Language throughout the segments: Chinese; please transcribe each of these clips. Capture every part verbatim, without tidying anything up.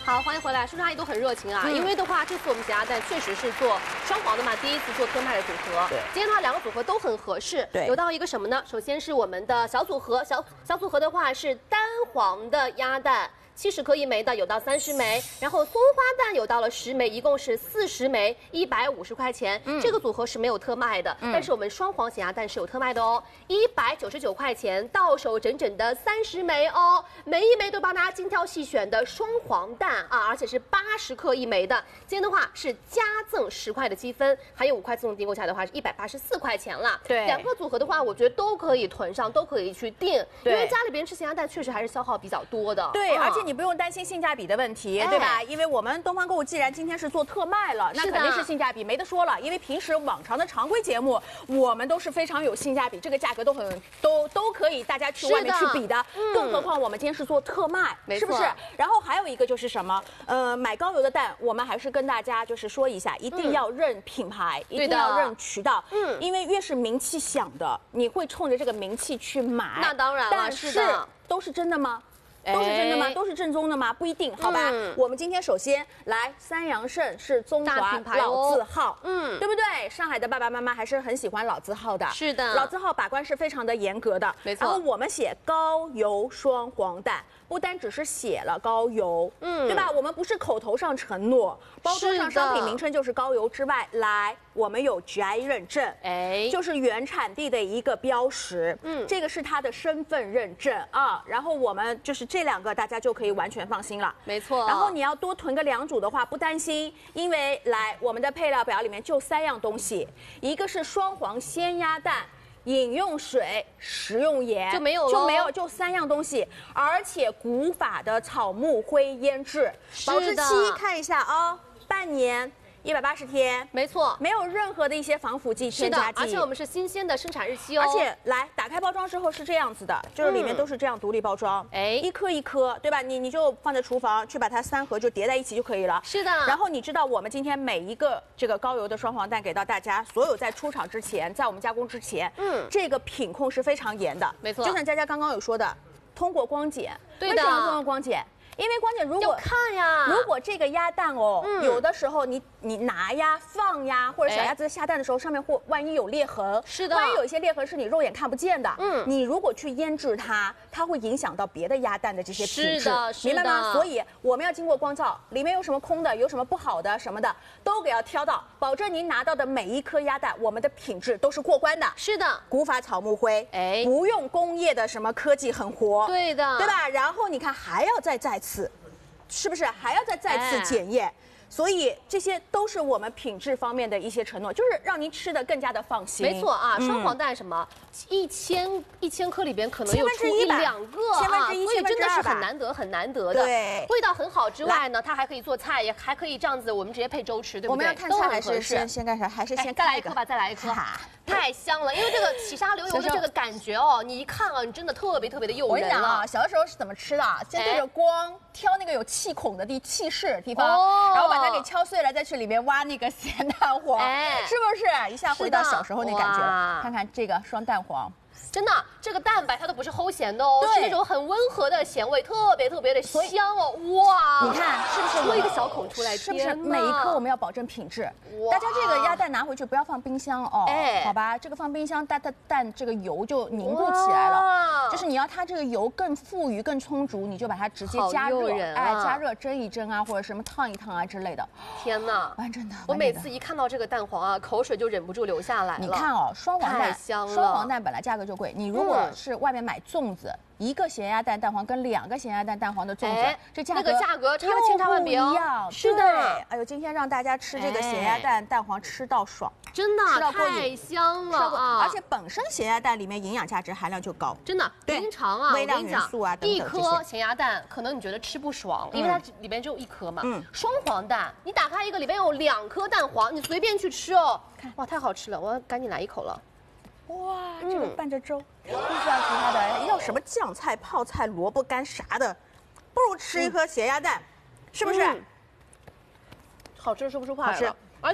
好，欢迎回来，叔叔阿姨都很热情啊。嗯、因为的话，这次我们咸鸭蛋确实是做双黄的嘛，第一次做特卖的组合。对，今天的话两个组合都很合适。对，有到一个什么呢？首先是我们的小组合，小小组合的话是单黄的鸭蛋。 七十克一枚的有到三十枚，然后松花蛋有到了十枚，一共是四十枚，一百五十块钱。嗯，这个组合是没有特卖的，嗯、但是我们双黄咸鸭蛋是有特卖的哦，一百九十九块钱，到手整整的三十枚哦，每一枚都帮大家精挑细选的双黄蛋啊，而且是八十克一枚的。今天的话是加赠十块的积分，还有五块自动订购价的话是一百八十四块钱了。对，两个组合的话，我觉得都可以囤上，都可以去订，因为家里边吃咸鸭蛋确实还是消耗比较多的。 对，嗯、而且。 你不用担心性价比的问题，哎、对吧？因为我们东方购物既然今天是做特卖了，那肯定是性价比没得说了。因为平时往常的常规节目，我们都是非常有性价比，这个价格都很都都可以大家去外面去比的。嗯、更何况我们今天是做特卖，是不是？然后还有一个就是什么？呃，买高邮的蛋，我们还是跟大家就是说一下，一定要认品牌，嗯、一定要认渠道。嗯，因为越是名气响的，你会冲着这个名气去买。 那当然了， 但是都是真的吗？ 都是真的吗？都是正宗的吗？不一定，好吧。嗯、我们今天首先来三阳盛是中华老字号，嗯，对不对？上海的爸爸妈妈还是很喜欢老字号的。是的，老字号把关是非常的严格的。没错。然后我们写高邮双黄蛋，不单只是写了高邮，嗯，对吧？我们不是口头上承诺，包装上商品名称就是高邮之外，来，我们有 G I 认证，哎，就是原产地的一个标识，嗯，这个是它的身份认证啊。然后我们就是。 这两个大家就可以完全放心了，没错。然后你要多囤个两组的话，不担心，因为来我们的配料表里面就三样东西，一个是双黄鲜鸭蛋，饮用水、食用盐就没有就没有就三样东西，而且古法的草木灰腌制，保质期看一下啊、哦，半年。 一百八十天，没错，没有任何的一些防腐剂、添加剂，而且我们是新鲜的生产日期哦。而且来打开包装之后是这样子的，就是里面都是这样独立包装，哎、嗯，一颗一颗，对吧？你你就放在厨房去把它三盒就叠在一起就可以了。是的。然后你知道我们今天每一个这个高邮的双黄蛋给到大家，所有在出厂之前，在我们加工之前，嗯，这个品控是非常严的，没错。就像佳佳刚刚有说的，通过光检，对的，为什么通过光检？ 因为关键如果看呀，如果这个鸭蛋哦，嗯、有的时候你你拿呀、放呀，或者小鸭子下蛋的时候，上面或万一有裂痕，是的，万一有一些裂痕是你肉眼看不见的，嗯，你如果去腌制它，它会影响到别的鸭蛋的这些品质，是的，明白吗？所以我们要经过光照，里面有什么空的，有什么不好的什么的，都给要挑到，保证您拿到的每一颗鸭蛋，我们的品质都是过关的。是的，古法草木灰，哎，不用工业的什么科技狠活，对的，对吧？然后你看还要再再。 次，是不是还要再再次检验？哎、所以这些都是我们品质方面的一些承诺，就是让您吃的更加的放心。没错啊，双黄蛋什么一千一千颗里边可能有出一两个啊，所以真的是很难得很难得的。对，味道很好之外呢，它还可以做菜，也还可以这样子，我们直接配粥吃，对不对？我们要看菜还是先先干啥？还是先再来一颗吧，再来一颗。 太香了，因为这个起沙流油的这个感觉哦，你一看啊，你真的特别特别的诱人。我跟你讲啊，小的时候是怎么吃的？先对着光挑那个有气孔的地气室的地方，然后把它给敲碎了，再去里面挖那个咸蛋黄，是不是？一下回到小时候那感觉了。看看这个双蛋黄。 真的，这个蛋白它都不是齁咸的哦，是那种很温和的咸味，特别特别的香哦，哇！你看是不是戳一个小孔出来？是不是每一颗我们要保证品质？大家这个鸭蛋拿回去不要放冰箱哦，哎，好吧，这个放冰箱，蛋它蛋这个油就凝固起来了。就是你要它这个油更富裕、更充足，你就把它直接加热，哎，加热蒸一蒸啊，或者什么烫一烫啊之类的。天哪，完整的！我每次一看到这个蛋黄啊，口水就忍不住流下来了。你看哦，双黄蛋，太香了，双黄蛋本来价格就贵。 你如果是外面买粽子，一个咸鸭蛋蛋黄跟两个咸鸭蛋蛋黄的粽子，这价格那个价格差的千差万别哦。是的，哎呦，今天让大家吃这个咸鸭蛋蛋黄吃到爽，真的太香了啊！而且本身咸鸭蛋里面营养价值含量就高，真的。平常啊，微量元素啊等等，一颗咸鸭蛋可能你觉得吃不爽，因为它里面只有一颗嘛。嗯，双黄蛋，你打开一个里面有两颗蛋黄，你随便去吃哦。哇，太好吃了，我要赶紧来一口了。 哇，这个拌着粥，不需要其他的，要什么酱菜、泡菜、萝卜干啥的，不如吃一颗咸鸭蛋，是不是？好吃说不出话来了，而且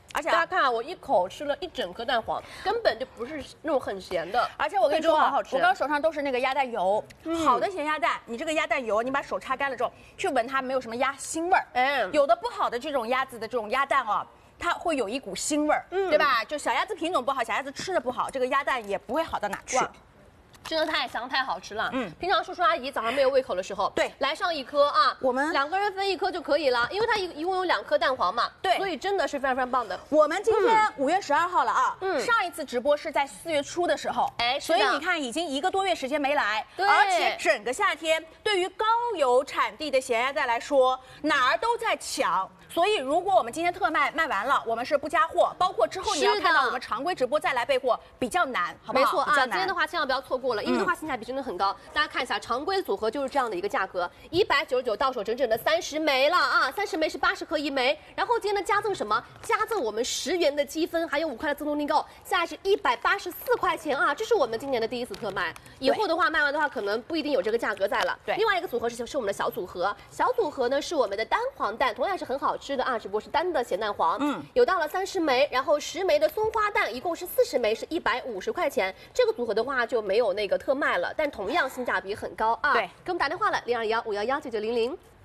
而且大家看啊，我一口吃了一整颗蛋黄，根本就不是那种很咸的。 而且我跟你说， 好好吃。 我刚手上都是那个鸭蛋油，嗯、好的咸鸭蛋，你这个鸭蛋油，你把手擦干了之后，去闻它没有什么鸭腥味儿。嗯，有的不好的这种鸭子的这种鸭蛋哦。它会有一股腥味儿，嗯，对吧？就小鸭子品种不好，小鸭子吃的不好，这个鸭蛋也不会好到哪去。 真的太香太好吃了，嗯，平常叔叔阿姨早上没有胃口的时候， 对， 来上一颗啊， 我们两个人分一颗就可以了，因为它一一共有两颗蛋黄嘛， 对， 所以真的是非常非常棒的。 我们今天五月十二号了啊，嗯，上一次直播是在四月初的时候，哎，所以你看已经一个多月时间没来，对，而且整个夏天对于高油产地的咸鸭蛋来说，哪儿都在抢。所以，如果我们今天特卖卖完了，我们是不加货，包括之后你要看到我们常规直播再来备货比较难，好不好？ 没错啊，今天的话千万不要错过了，因为的话性价比真的很高。大家看一下，常规组合就是这样的一个价格，一百九十九到手整整的三十枚了啊，三十枚是八十克一枚。然后今天的加赠什么？加赠我们十元的积分，还有五块的自动订购，价值一百八十四块钱啊！这是我们今年的第一次特卖，以后的话卖完的话，可能不一定有这个价格在了。对，另外一个组合是是我们的小组合，小组合呢是我们的单黄蛋，同样是很好吃的啊，只不过是单的咸蛋黄，嗯，有到了三十枚，然后十枚的松花蛋，一共是四十枚，是一百五十块钱。这个组合的话就没有那个特卖了，但同样性价比很高啊。对，给我们打电话了，零二幺五幺幺九九零零。